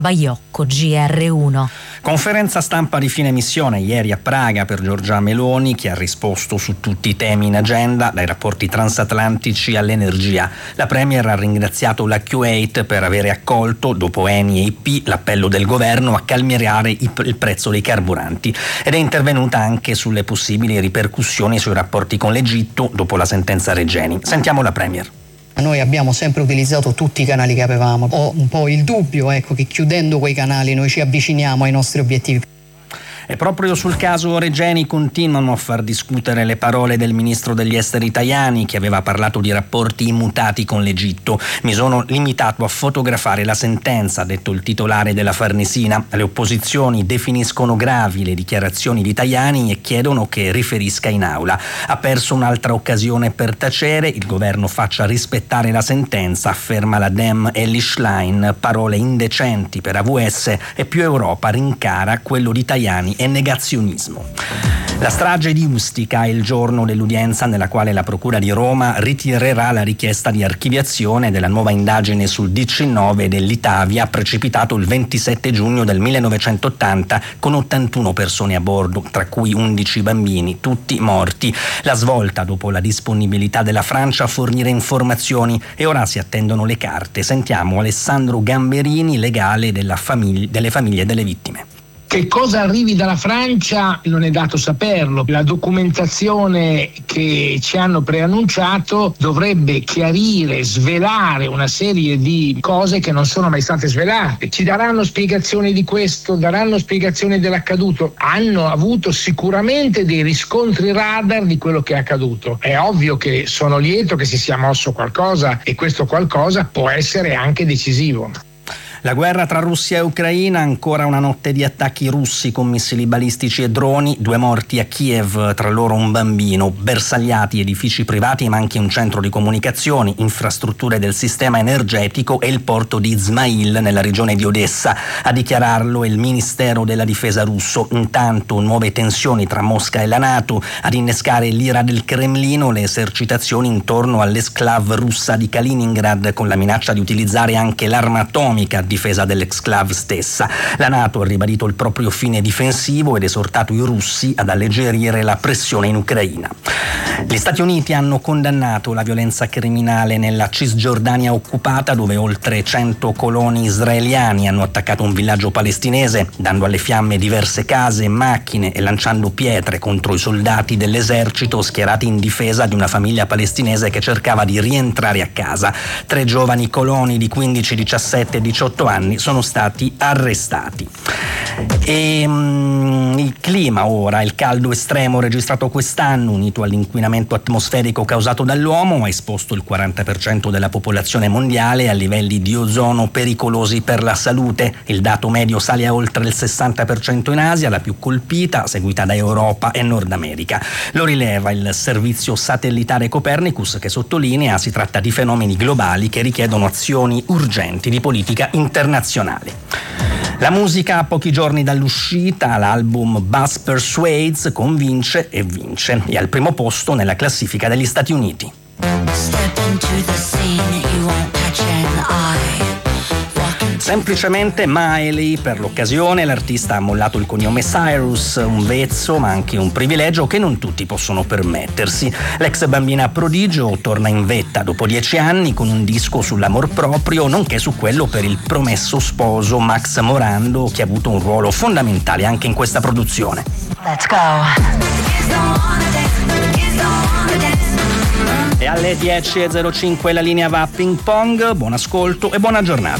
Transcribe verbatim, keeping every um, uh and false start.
Baiocco, G R uno. Conferenza stampa di fine missione ieri a Praga per Giorgia Meloni, che ha risposto su tutti i temi in agenda, dai rapporti transatlantici all'energia. La Premier ha ringraziato la Kuwait per avere accolto, dopo Eni e I P, l'appello del governo a calmierare il prezzo dei carburanti, ed è intervenuta anche sulle possibili ripercussioni sui rapporti con l'Egitto dopo la sentenza Regeni. Sentiamo la Premier. Noi abbiamo sempre utilizzato tutti i canali che avevamo. Ho un po' il dubbio, ecco, che chiudendo quei canali noi ci avviciniamo ai nostri obiettivi. E proprio sul caso Regeni continuano a far discutere le parole del ministro degli esteri Tajani, che aveva parlato di rapporti immutati con l'Egitto. Mi sono limitato a fotografare la sentenza, ha detto il titolare della Farnesina. Le opposizioni definiscono gravi le dichiarazioni di Tajani e chiedono che riferisca in aula. Ha perso un'altra occasione per tacere, il governo faccia rispettare la sentenza, afferma la Dem Elly Schlein. Parole indecenti per A V S e più Europa rincara quello di Tajani e negazionismo. La strage di Ustica è il giorno dell'udienza nella quale la Procura di Roma ritirerà la richiesta di archiviazione della nuova indagine sul D C nove dell'Itavia, precipitato il ventisette giugno del millenovecentottanta con ottantuno persone a bordo, tra cui undici bambini, tutti morti. La svolta dopo la disponibilità della Francia a fornire informazioni, e ora si attendono le carte. Sentiamo Alessandro Gamberini, legale della famiglia, delle famiglie delle vittime. Che cosa arrivi dalla Francia non è dato saperlo. La documentazione che ci hanno preannunciato dovrebbe chiarire, svelare una serie di cose che non sono mai state svelate. Ci daranno spiegazioni di questo, daranno spiegazioni dell'accaduto. Hanno avuto sicuramente dei riscontri radar di quello che è accaduto. È ovvio che sono lieto che si sia mosso qualcosa, e questo qualcosa può essere anche decisivo. La guerra tra Russia e Ucraina, ancora una notte di attacchi russi con missili balistici e droni, due morti a Kiev, tra loro un bambino, bersagliati edifici privati ma anche un centro di comunicazioni, infrastrutture del sistema energetico e il porto di Izmail nella regione di Odessa. A dichiararlo il Ministero della Difesa russo. Intanto nuove tensioni tra Mosca e la NATO, ad innescare l'ira del Cremlino le esercitazioni intorno all'esclave russa di Kaliningrad, con la minaccia di utilizzare anche l'arma atomica difesa dell'exclave stessa. La NATO ha ribadito il proprio fine difensivo ed esortato i russi ad alleggerire la pressione in Ucraina. Gli Stati Uniti hanno condannato la violenza criminale nella Cisgiordania occupata, dove oltre cento coloni israeliani hanno attaccato un villaggio palestinese, dando alle fiamme diverse case e macchine e lanciando pietre contro i soldati dell'esercito schierati in difesa di una famiglia palestinese che cercava di rientrare a casa. Tre giovani coloni di quindici, diciassette e diciotto anni sono stati arrestati. E um, il clima ora, il caldo estremo registrato quest'anno, unito all'inquinamento atmosferico causato dall'uomo, ha esposto il quaranta per cento della popolazione mondiale a livelli di ozono pericolosi per la salute. Il dato medio sale a oltre il sessanta per cento in Asia, la più colpita, seguita da Europa e Nord America. Lo rileva il servizio satellitare Copernicus, che sottolinea si tratta di fenomeni globali che richiedono azioni urgenti di politica internazionale. La musica a pochi giorni dall'uscita, l'album Buzz Persuades convince e vince. È al primo posto nella classifica degli Stati Uniti. Semplicemente Miley. Per l'occasione l'artista ha mollato il cognome Cyrus, un vezzo ma anche un privilegio che non tutti possono permettersi. L'ex bambina prodigio torna in vetta dopo dieci anni con un disco sull'amor proprio, nonché su quello per il promesso sposo Max Morando, che ha avuto un ruolo fondamentale anche in questa produzione. Let's go. E alle dieci e zero cinque la linea va a ping pong. Buon ascolto e buona giornata.